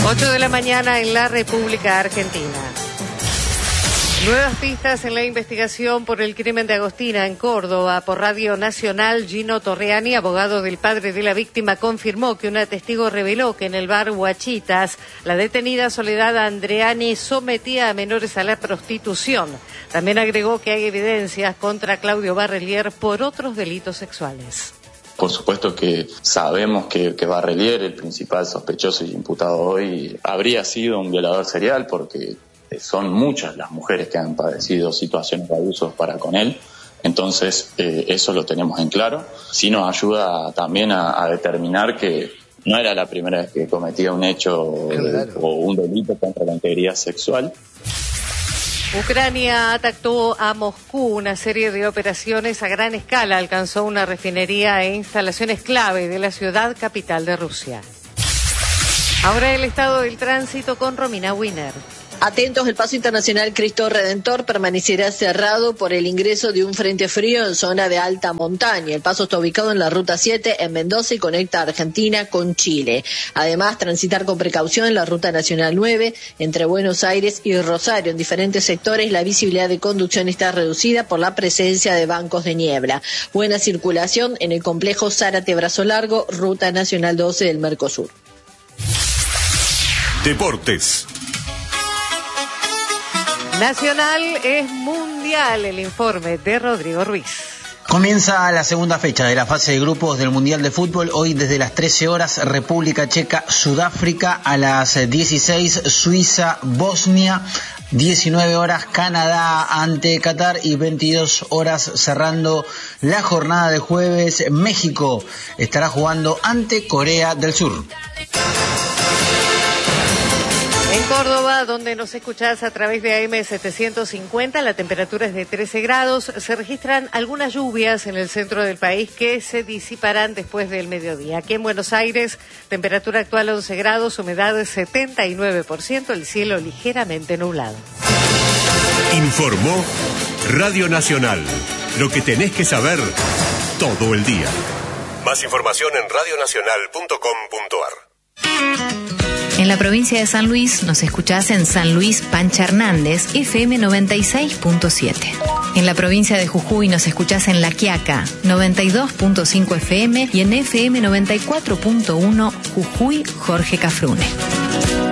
8 de la mañana en la República Argentina. Nuevas pistas en la investigación por el crimen de Agostina en Córdoba. Por Radio Nacional, Gino Torreani, abogado del padre de la víctima, confirmó que una testigo reveló que en el bar Huachitas, la detenida Soledad Andreani sometía a menores a la prostitución. También agregó que hay evidencias contra Claudio Barrelier por otros delitos sexuales. Por supuesto que sabemos que Barrelier, el principal sospechoso y imputado hoy, habría sido un violador serial porque son muchas las mujeres que han padecido situaciones de abusos para con él. Entonces, eso lo tenemos en claro. Sí nos ayuda también a determinar que no era la primera vez que cometía un hecho o un delito contra la integridad sexual. Ucrania atacó a Moscú. Una serie de operaciones a gran escala alcanzó una refinería e instalaciones clave de la ciudad capital de Rusia. Ahora el estado del tránsito con Romina Wiener. Atentos, el paso internacional Cristo Redentor permanecerá cerrado por el ingreso de un frente frío en zona de alta montaña. El paso está ubicado en la Ruta 7 en Mendoza y conecta a Argentina con Chile. Además, transitar con precaución en la Ruta Nacional 9 entre Buenos Aires y Rosario. En diferentes sectores la visibilidad de conducción está reducida por la presencia de bancos de niebla. Buena circulación en el complejo Zárate Brazo Largo, Ruta Nacional 12 del Mercosur. Deportes. Nacional es mundial, el informe de Rodrigo Ruiz. Comienza la segunda fecha de la fase de grupos del Mundial de Fútbol. Hoy desde las 13 horas, República Checa, Sudáfrica. A las 16, Suiza, Bosnia. 19 horas, Canadá ante Qatar. Y 22 horas, cerrando la jornada de jueves, México estará jugando ante Corea del Sur. En Córdoba, donde nos escuchás a través de AM 750, la temperatura es de 13 grados. Se registran algunas lluvias en el centro del país que se disiparán después del mediodía. Aquí en Buenos Aires, temperatura actual 11 grados, humedad 79%, el cielo ligeramente nublado. Informó Radio Nacional. Lo que tenés que saber todo el día. Más información en radionacional.com.ar. En la provincia de San Luis nos escuchás en San Luis Pancha Hernández, FM 96.7. En la provincia de Jujuy nos escuchás en La Quiaca, 92.5 FM y en FM 94.1 Jujuy Jorge Cafrune.